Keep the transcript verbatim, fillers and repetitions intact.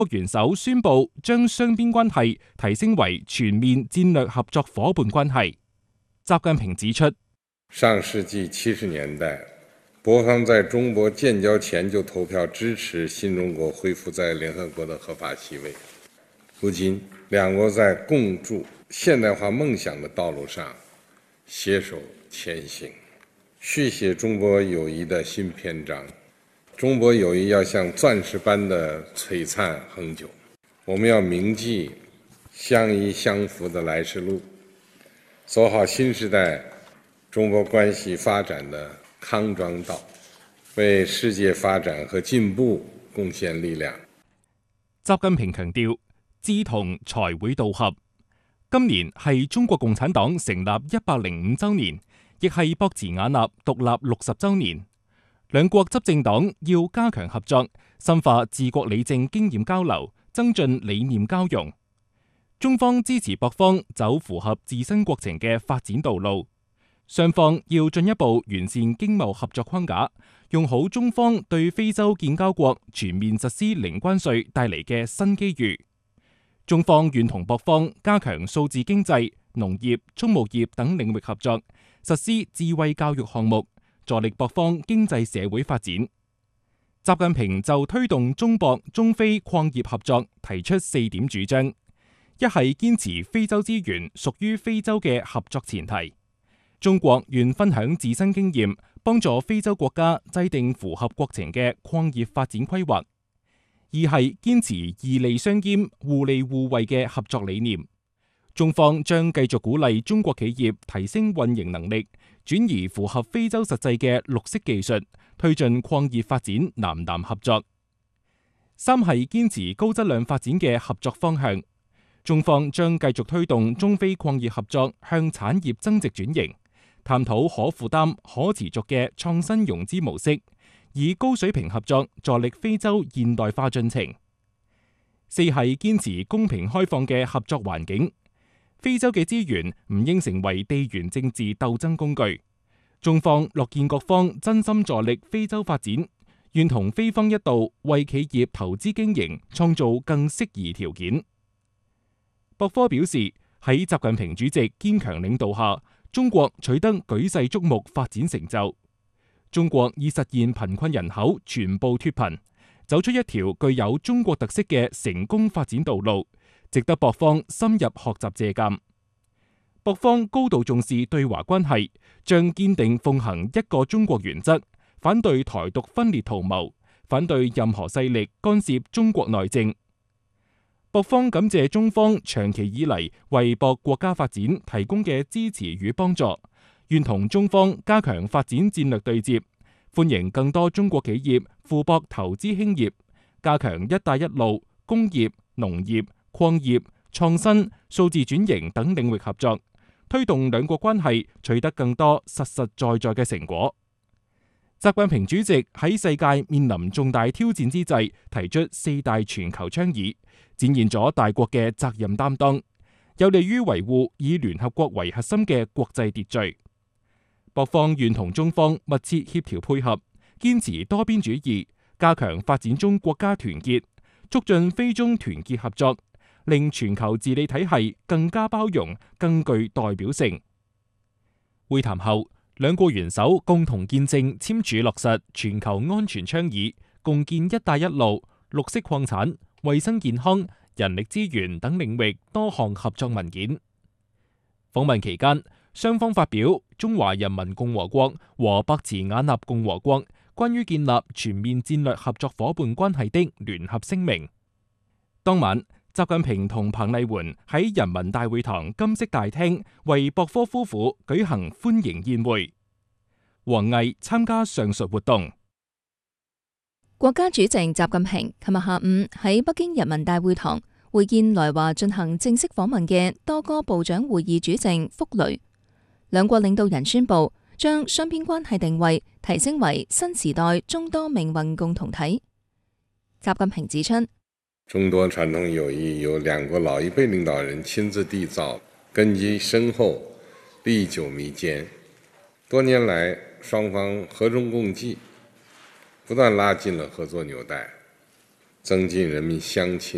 國元首宣布將雙邊關係提升為全面戰略合作夥伴關係。習近平指出， 上世紀七十年代，博方在中國建交前就投票支持新中國恢復在聯合國的合法席位。如今，兩國在共築現代化夢想的道路上攜手前行，續寫中國友誼的新篇章。中國友誼要像鑽石般的璀璨恆久，我們要銘記相依相扶的來時路，走好新時代中國關係發展的康莊道，為世界發展和進步貢獻力量。 習近平強調，志同才會道合。今年係中國共產黨成立一百零五週年，亦係博茨瓦納獨立六十週年。兩國執政黨要加強合作，深化治國理政經驗交流，增進理念交融。中方支持博方走符合自身國情嘅發展道路，雙方要進一步完善經貿合作框架，用好中方對非洲建交國全面實施零關稅帶嚟嘅新機遇。中方願同博方加強數字經濟、農業、畜牧業等領域合作，實施智慧教育項目，助力博方經濟社會發展。習近平就推動中博中非礦業合作提出四點主張：一係堅持非洲資源屬於非洲嘅合作前提，中國願分享自身經驗，幫助非洲國家制定符合國情嘅礦業發展規劃；二係堅持義利相兼、互利互惠嘅合作理念，中方將繼續鼓勵中國企業提升運營能力，轉移符合非洲實際嘅綠色技術，推進礦業發展南南合作。三係堅持高質量發展嘅合作方向，中方將繼續推動中非礦業合作向產業增值轉型，探討可負擔、可持續嘅創新融資模式，以高水平合作助力非洲現代化進程。四係堅持公平開放嘅合作環境。非洲嘅資源唔應成為地緣政治鬥爭工具，中方樂見各方真心助力非洲發展，願同非方一道為企業投資經營創造更適宜條件。博科表示，喺習近平主席堅強領導下，中國取得舉世矚目發展成就，中國已實現貧困人口全部脫貧，走出一條具有中國特色嘅成功發展道路，值得博方深入學習借鑒。博方高度重視對華關係，將堅定奉行一個中國原則，反對台獨分裂圖謀，反對任何勢力干涉中國內政。博方感謝中方長期以嚟為博國家發展提供嘅支持與幫助，願同中方加強發展戰略對接，歡迎更多中國企業赴博投資興業，加強一帶一路、工業、農業、礦業、創新、數字轉型等領域合作，推動兩國關係取得更多實實在在嘅成果。習近平主席喺世界面臨重大挑戰之際，提出四大全球倡議，展現咗大國嘅責任擔當，有利於維護以聯合國為核心嘅國際秩序。博方願同中方密切協調配合，堅持多邊主義，加強發展中國家團結，促進非中團結合作，令全球治理體系更加包容、更具代表性。會談後，兩國元首共同見證簽署落實全球安全倡議、共建一帶一路、綠色礦產、衛生健康、人力資源等領域多項合作文件。訪問期間，雙方發表中華人民共和國和博茨瓦納共和國關於建立全面戰略合作夥伴關係的聯合聲明。當晚，習近平同彭麗媛喺人民大會堂金色大廳為博科夫婦舉行歡迎宴會。王毅參加上述活動。 國家主席習近平琴日下午喺北京人民大會堂會見來華進行正式訪問嘅多哥部長會議主席福雷。兩國領導人宣布將雙邊關係定位提升為新時代中多命運共同體。習近平指出， 中多傳統友誼由兩國老一輩領導人親自締造，根基深厚，歷久彌堅。多年來，雙方和衷共濟，不斷拉近了合作紐帶，增進人民鄉親